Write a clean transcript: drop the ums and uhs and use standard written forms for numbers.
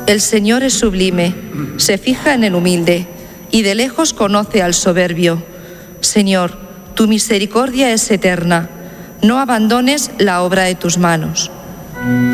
El Señor es sublime, se fija en el humilde y de lejos conoce al soberbio. Señor, tu misericordia es eterna, no abandones la obra de tus manos.